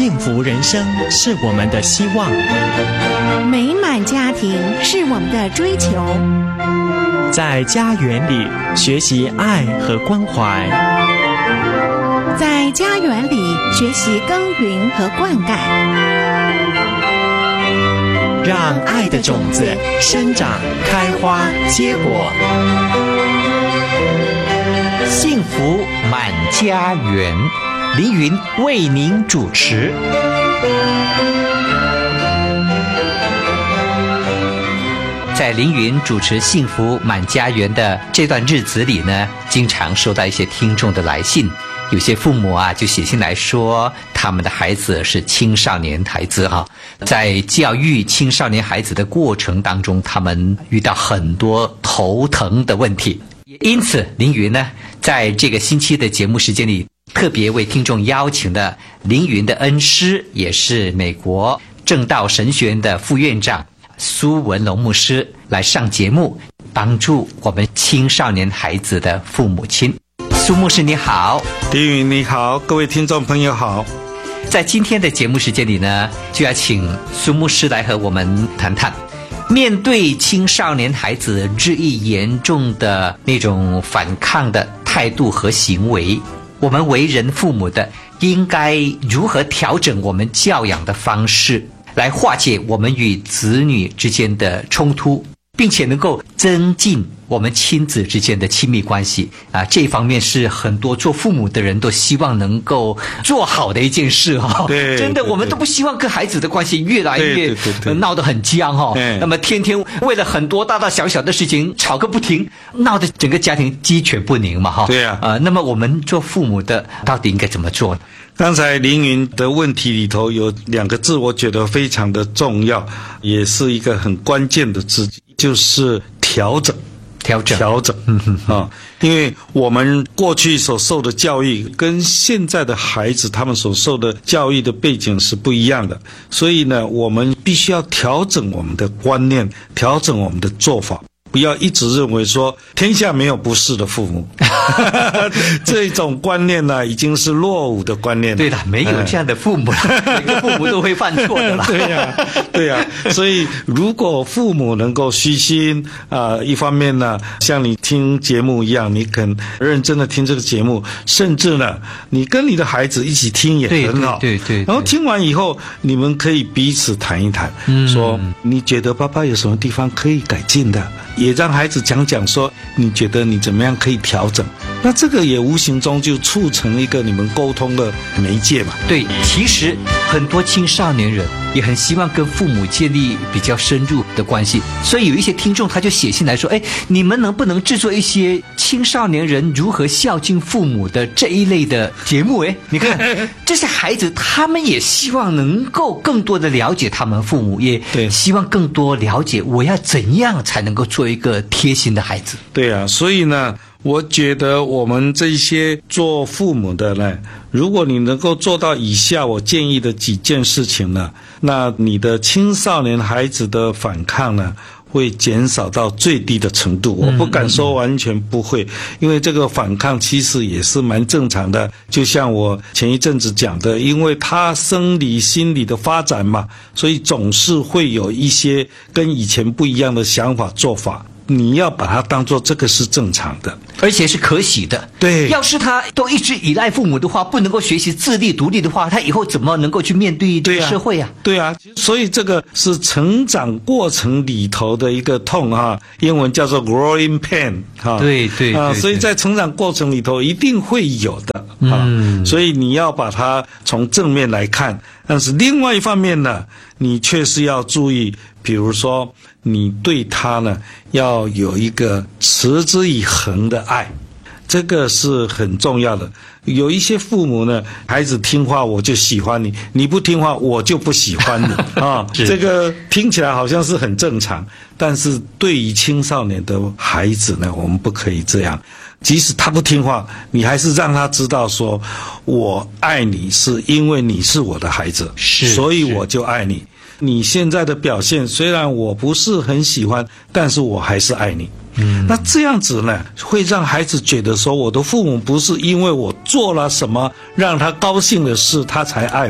幸福人生是我们的希望， 美满家庭是我们的追求， 在家园里学习爱和关怀， 在家园里学习耕耘和灌溉， 让爱的种子生长、开花、结果。 幸福满家园，凌云为您主持。在凌云主持幸福满家园的这段日子里呢，经常收到一些听众的来信，有些父母就写信来说他们的孩子是青少年孩子在教育青少年孩子的过程当中，他们遇到很多头疼的问题。因此凌云呢，在这个星期的节目时间里，特别为听众邀请了凌云的恩师，也是美国正道神学院的副院长苏文龙牧师来上节目，帮助我们青少年孩子的父母亲。苏牧师你好。 凌云你好，各位听众朋友好。 在今天的节目时间里呢，就要请苏牧师来和我们谈谈，面对青少年孩子日益严重的那种反抗的态度和行为，我们为人父母的应该如何调整我们教养的方式，来化解我们与子女之间的冲突，并且能够增进我们亲子之间的亲密关系这方面是很多做父母的人都希望能够做好的一件事对， 真的我们都不希望跟孩子的关系越来越闹得很僵那么天天为了很多大大小小的事情吵个不停，闹得整个家庭鸡犬不宁嘛对啊那么我们做父母的到底应该怎么做呢？ 刚才凌云的问题里头有两个字，我觉得非常的重要，也是一个很关键的字，就是调整。因为我们过去所受的教育跟现在的孩子他们所受的教育的背景是不一样的，所以呢，我们必须要调整我们的观念，调整我们的做法，不要一直认为说天下没有不是的父母这种观念呢，已经是落伍的观念了。 对了，没有这样的父母每个父母都会犯错的啦对呀所以如果父母能够虚心一方面呢，像你听节目一样，你肯认真的听这个节目，甚至呢你跟你的孩子一起听也很好。对，然后听完以后你们可以彼此谈一谈，说你觉得爸爸有什么地方可以改进的，也让孩子讲说你觉得你怎么样可以调整，那这个也无形中就促成一个你们沟通的媒介嘛。 对，其实很多青少年人也很希望跟父母建立比较深入的关系，所以有一些听众他就写信来说，你们能不能制作一些青少年人如何孝敬父母的这一类的节目？你看这些孩子他们也希望能够更多的了解他们父母，也希望更多了解我要怎样才能够做一个贴心的孩子。 对啊，所以呢我觉得我们这些做父母的呢，如果你能够做到以下我建议的几件事情呢，那你的青少年孩子的反抗呢会减少到最低的程度。我不敢说完全不会，因为这个反抗其实也是蛮正常的，就像我前一阵子讲的，因为他生理心理的发展嘛，所以总是会有一些跟以前不一样的想法做法，你要把它当作这个是正常的， 而且是可喜的。 对， 要是他都一直依赖父母的话，不能够学习自立独立的话，他以后怎么能够去面对这个社会啊？ 对啊，所以这个是成长过程里头的一个痛英文叫做 growing pain 对， 所以在成长过程里头一定会有的所以你要把它从正面来看，但是另外一方面呢，你确实要注意，比如说你对他呢要有一个持之以恒的爱，这个是很重要的。有一些父母呢，孩子听话我就喜欢你，你不听话我就不喜欢你这个听起来好像是很正常，但是对于青少年的孩子呢，我们不可以这样。即使他不听话，你还是让他知道说，我爱你是因为你是我的孩子，所以我就爱你。你现在的表现虽然我不是很喜欢，但是我还是爱你。那这样子呢，会让孩子觉得说，我的父母不是因为我做了什么让他高兴的事他才爱我，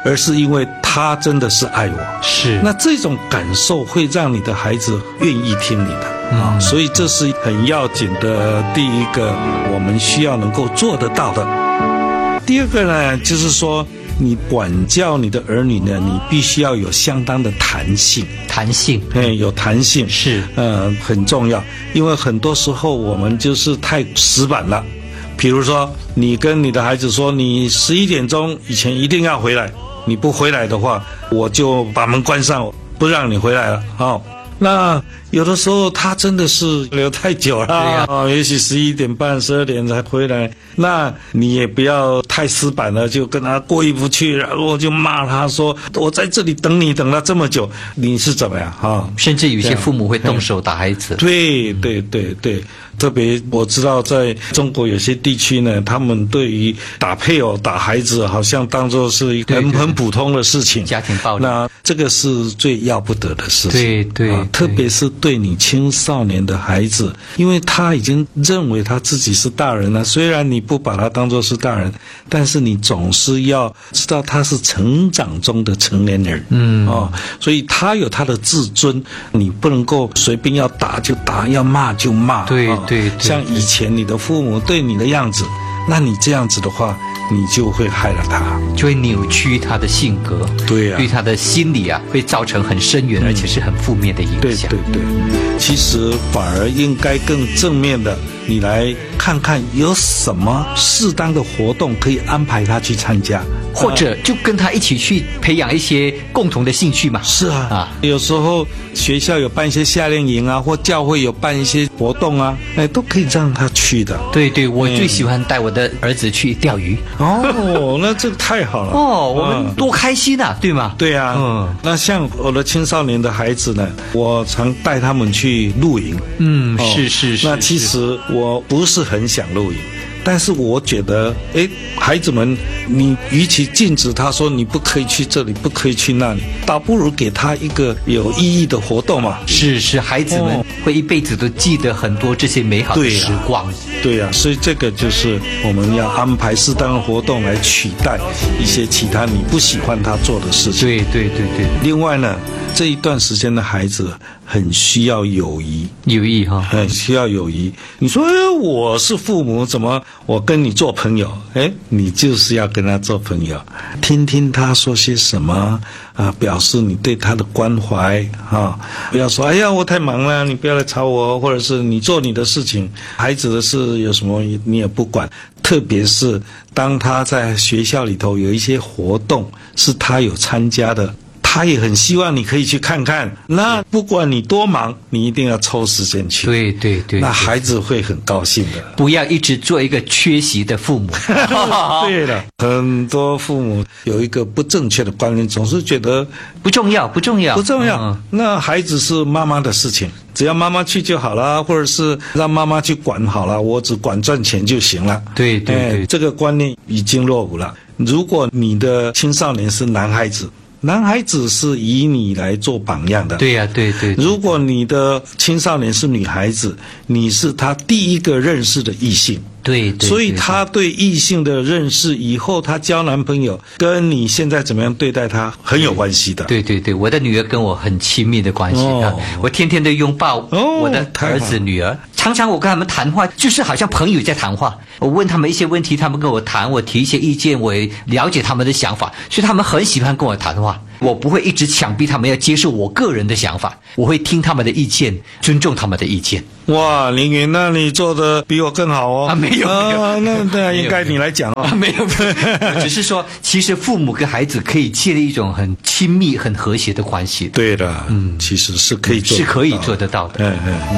而是因为他真的是爱我。 是， 那这种感受会让你的孩子愿意听你的啊，所以这是很要紧的第一个我们需要能够做得到的。第二个呢，就是说你管教你的儿女呢，你必须要有相当的弹性。有弹性是， 很重要，因为很多时候我们就是太死板了。比如说，你跟你的孩子说，你11点钟以前一定要回来，你不回来的话，我就把门关上，不让你回来了。那有的时候他真的是留太久了，对呀，也许11点半、12点才回来，那你也不要太死板了，就跟他过意不去，然后就骂他说：“我在这里等你等了这么久，你是怎么样？” 甚至有些父母会动手打孩子。 对，特别我知道在中国有些地区呢，他们对于打配偶、打孩子，好像当作是一个很普通的事情， 家庭暴力。 那这个是最要不得的事情。对，特别是对你青少年的孩子，因为他已经认为他自己是大人了，虽然你不把他当作是大人，但是你总是要知道他是成长中的成年人。所以他有他的自尊，你不能够随便要打就打，要骂就骂。 对， 像以前你的父母对你的样子，那你这样子的话，你就会害了他， 就会扭曲他的性格。 对啊， 对他的心理会造成很深远而且是很负面的影响。 对，其实反而应该更正面的，你来看看有什么适当的活动可以安排他去参加， 或者就跟他一起去培养一些共同的兴趣嘛。 是啊，有时候学校有办一些夏令营啊，或教会有办一些活动啊，都可以让他去的。 对，我最喜欢带我的儿子去钓鱼。 那这个太好了。 我们多开心啊，对吗？ 对啊。那像我的青少年的孩子呢，我常带他们去露营。是。那其实我不是很想露营，但是我觉得，孩子们，你与其禁止他说你不可以去这里，不可以去那里，倒不如给他一个有意义的活动嘛。 是，孩子们会一辈子都记得很多这些美好的时光。 对啊，所以这个就是我们要安排适当的活动来取代一些其他你不喜欢他做的事情。 对。 另外呢，这一段时间的孩子很需要友谊，很需要友谊。你说我是父母，怎么我跟你做朋友？你就是要跟他做朋友，听听他说些什么表示你对他的关怀不要说我太忙了，你不要来吵我，或者是你做你的事情，孩子的事有什么你也不管。特别是当他在学校里头有一些活动是他有参加的，他也很希望你可以去看看。那不管你多忙，你一定要抽时间去。 对， 那孩子会很高兴的。 不要一直做一个缺席的父母。 对了，很多父母有一个不正确的观念，总是觉得不重要。那孩子是妈妈的事情，只要妈妈去就好了，或者是让妈妈去管好了，我只管赚钱就行了。对， 这个观念已经落伍了。如果你的青少年是男孩子是以你来做榜样的。 对。 如果你的青少年是女孩子，你是他第一个认识的异性。 对， 所以他对异性的认识，以后他交男朋友跟你现在怎么样对待他很有关系的。 对，我的女儿跟我很亲密的关系我天天都拥抱我的儿子女儿，常常我跟他们谈话，就是好像朋友在谈话。我问他们一些问题，他们跟我谈，我提一些意见，我也了解他们的想法，所以他们很喜欢跟我谈话。我不会一直强逼他们要接受我个人的想法，我会听他们的意见，尊重他们的意见。 哇，凌云，那你做的比我更好哦。 没有， 那应该你来讲哦。 没有，只是说，其实父母跟孩子可以建立一种很亲密、很和谐的关系。 对的，其实是可以做得到的。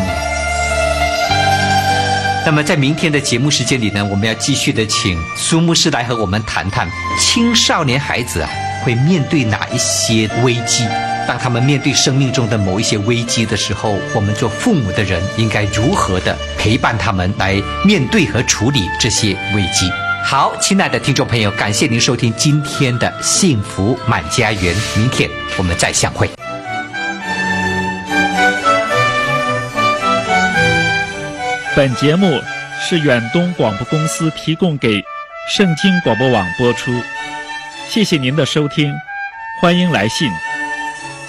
那么在明天的节目时间里呢，我们要继续的请苏牧师来和我们谈谈青少年孩子会面对哪一些危机。当他们面对生命中的某一些危机的时候，我们做父母的人应该如何的陪伴他们来面对和处理这些危机。好，亲爱的听众朋友，感谢您收听今天的幸福满家园，明天我们再相会。 本节目是远东广播公司提供给圣经广播网播出。 谢谢您的收听，欢迎来信。